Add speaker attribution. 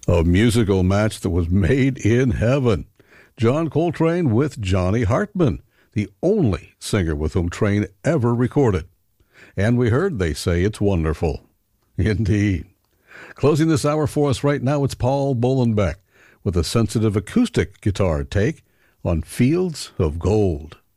Speaker 1: A musical match that was made in heaven. John Coltrane with Johnny Hartman, the only singer with whom Train ever recorded. And we heard They Say It's Wonderful. Indeed. Closing this hour for us right now, it's Paul Bolenbeck with a sensitive acoustic guitar take on Fields of Gold.